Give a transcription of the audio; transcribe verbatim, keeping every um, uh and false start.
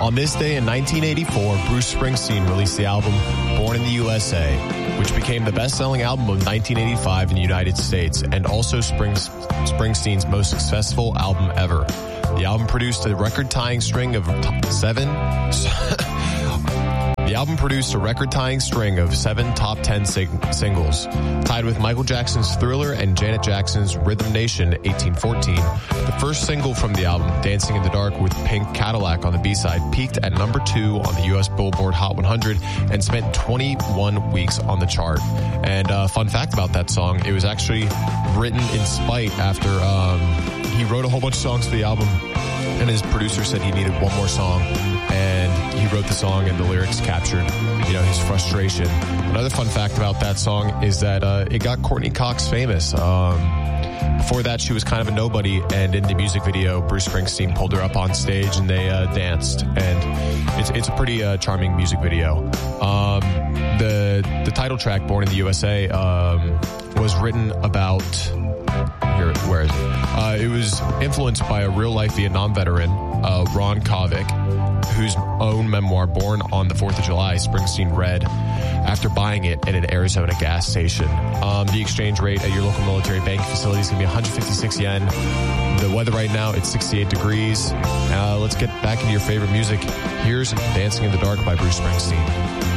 On this day in nineteen eighty-four, Bruce Springsteen released the album Born in the U S A, which became the best-selling album of nineteen eighty-five in the United States and also Springs, Springsteen's most successful album ever. The album produced a record-tying string of t- seven... The album produced a record-tying string of seven top ten sing- singles, tied with Michael Jackson's Thriller and Janet Jackson's Rhythm Nation eighteen fourteen. The first single from the album, Dancing in the Dark with Pink Cadillac on the B-side, peaked at number two on the U S Billboard Hot one hundred and spent twenty-one weeks on the chart. And uh, fun fact about that song, it was actually written in spite after um, he wrote a whole bunch of songs for the album, and his producer said he needed one more song, and he wrote the song, and the lyrics captured, you know, his frustration. Another fun fact about that song is that uh, it got Courtney Cox famous. Um, before that, she was kind of a nobody, and in the music video, Bruce Springsteen pulled her up on stage, and they uh, danced, and it's it's a pretty uh, charming music video. Um, the the title track, Born in the U S A, um, was written about... Here, where is it? Uh, it was influenced by a real-life Vietnam veteran, uh, Ron Kovic, whose own memoir, Born on the fourth of July, Springsteen read after buying it at an Arizona gas station. Um, the exchange rate at your local military bank facility is going to be one hundred fifty-six yen. The weather right now, it's sixty-eight degrees. Uh, let's get back into your favorite music. Here's Dancing in the Dark by Bruce Springsteen.